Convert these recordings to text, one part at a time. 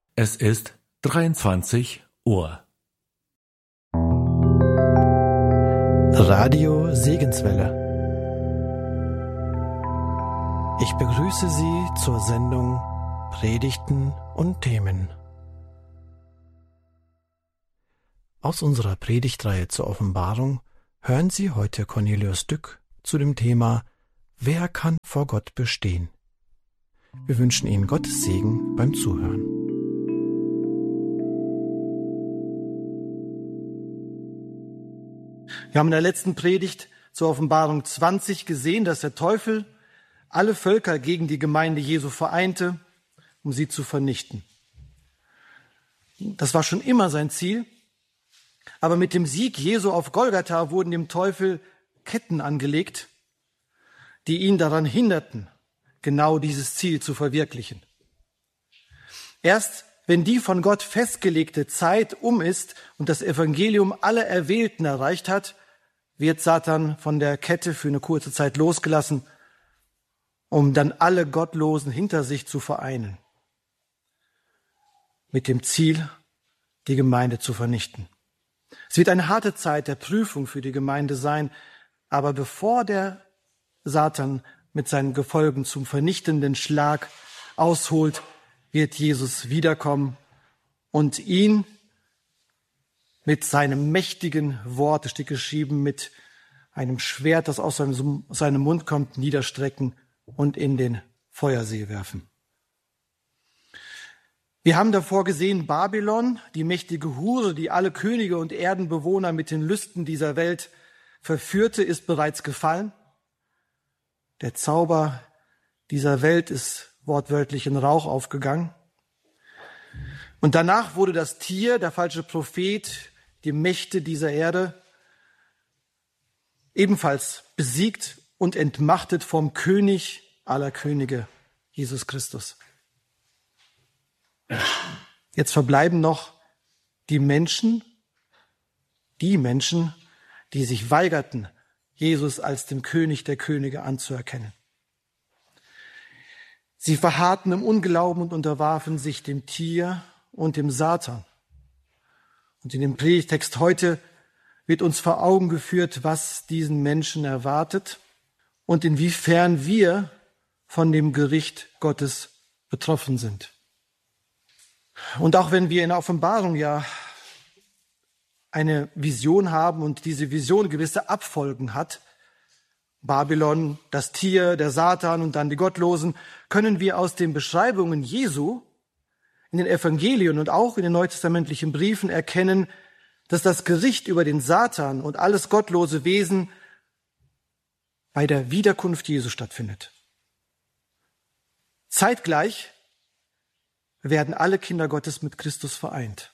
Es ist 23 Uhr. Radio Segenswelle. Ich begrüße Sie zur Sendung Predigten und Themen. Aus unserer Predigtreihe zur Offenbarung hören Sie heute Cornelius Dück zu dem Thema Wer kann vor Gott bestehen? Wir wünschen Ihnen Gottes Segen beim Zuhören. Wir haben in der letzten Predigt zur Offenbarung 20 gesehen, dass der Teufel alle Völker gegen die Gemeinde Jesu vereinte, um sie zu vernichten. Das war schon immer sein Ziel. Aber mit dem Sieg Jesu auf Golgatha wurden dem Teufel Ketten angelegt, die ihn daran hinderten, genau dieses Ziel zu verwirklichen. Erst wenn die von Gott festgelegte Zeit um ist und das Evangelium alle Erwählten erreicht hat, wird Satan von der Kette für eine kurze Zeit losgelassen, um dann alle Gottlosen hinter sich zu vereinen, mit dem Ziel, die Gemeinde zu vernichten. Es wird eine harte Zeit der Prüfung für die Gemeinde sein, aber bevor der Satan mit seinen Gefolgen zum vernichtenden Schlag ausholt, wird Jesus wiederkommen und ihn mit seinem mächtigen Wort, es steht geschrieben, mit einem Schwert, das aus seinem Mund kommt, niederstrecken und in den Feuersee werfen. Wir haben davor gesehen, Babylon, die mächtige Hure, die alle Könige und Erdenbewohner mit den Lüsten dieser Welt verführte, ist bereits gefallen. Der Zauber dieser Welt ist wortwörtlich in Rauch aufgegangen. Und danach wurde das Tier, der falsche Prophet, die Mächte dieser Erde ebenfalls besiegt und entmachtet vom König aller Könige, Jesus Christus. Jetzt verbleiben noch die Menschen, die sich weigerten, Jesus als dem König der Könige anzuerkennen. Sie verharrten im Unglauben und unterwarfen sich dem Tier und dem Satan. Und in dem Predigtext heute wird uns vor Augen geführt, was diesen Menschen erwartet und inwiefern wir von dem Gericht Gottes betroffen sind. Und auch wenn wir in der Offenbarung ja eine Vision haben und diese Vision gewisse Abfolgen hat, Babylon, das Tier, der Satan und dann die Gottlosen, können wir aus den Beschreibungen Jesu in den Evangelien und auch in den neutestamentlichen Briefen erkennen, dass das Gericht über den Satan und alles gottlose Wesen bei der Wiederkunft Jesu stattfindet. Zeitgleich werden alle Kinder Gottes mit Christus vereint.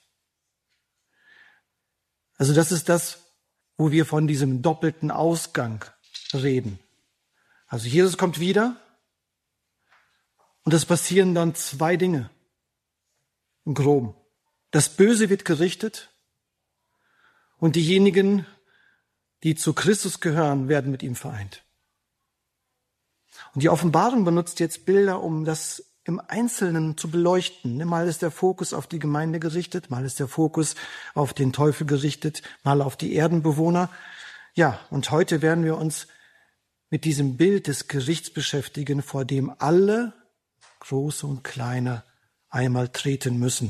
Also das ist das, wo wir von diesem doppelten Ausgang reden. Also Jesus kommt wieder und es passieren dann zwei Dinge im Groben. Das Böse wird gerichtet und diejenigen, die zu Christus gehören, werden mit ihm vereint. Und die Offenbarung benutzt jetzt Bilder, um das im Einzelnen zu beleuchten. Mal ist der Fokus auf die Gemeinde gerichtet, mal ist der Fokus auf den Teufel gerichtet, mal auf die Erdenbewohner. Ja, und heute werden wir uns mit diesem Bild des Gerichts beschäftigen, vor dem alle, große und kleine, einmal treten müssen.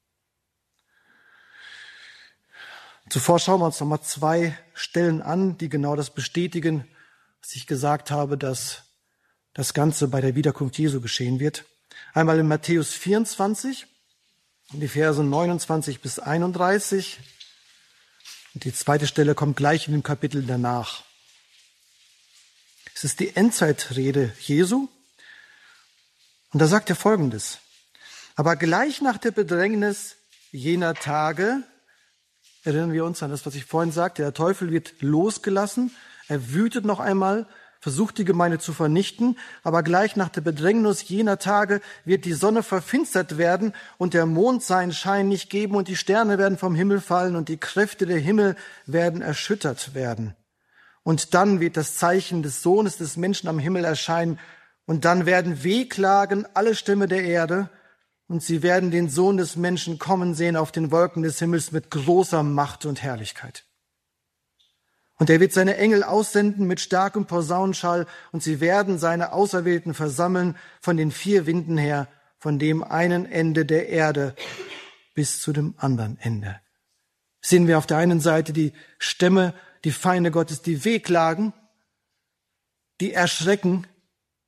Zuvor schauen wir uns nochmal zwei Stellen an, die genau das bestätigen, was ich gesagt habe, dass das Ganze bei der Wiederkunft Jesu geschehen wird. Einmal in Matthäus 24, die Verse 29 bis 31. Und die zweite Stelle kommt gleich in dem Kapitel danach. Es ist die Endzeitrede Jesu. Und da sagt er Folgendes. Aber gleich nach der Bedrängnis jener Tage, erinnern wir uns an das, was ich vorhin sagte, der Teufel wird losgelassen, er wütet noch einmal, versucht die Gemeinde zu vernichten, aber gleich nach der Bedrängnis jener Tage wird die Sonne verfinstert werden und der Mond seinen Schein nicht geben und die Sterne werden vom Himmel fallen und die Kräfte der Himmel werden erschüttert werden. Und dann wird das Zeichen des Sohnes des Menschen am Himmel erscheinen und dann werden wehklagen alle Stämme der Erde und sie werden den Sohn des Menschen kommen sehen auf den Wolken des Himmels mit großer Macht und Herrlichkeit. Und er wird seine Engel aussenden mit starkem Posaunenschall, und sie werden seine Auserwählten versammeln von den 4 Winden her, von dem einen Ende der Erde bis zu dem anderen Ende. Sehen wir auf der einen Seite die Stämme, die Feinde Gottes, die wehklagen, die erschrecken,